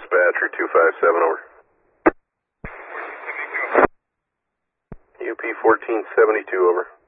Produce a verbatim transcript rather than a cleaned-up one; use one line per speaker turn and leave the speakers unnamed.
Dispatcher two five seven, over. U P fourteen seventy-two, over.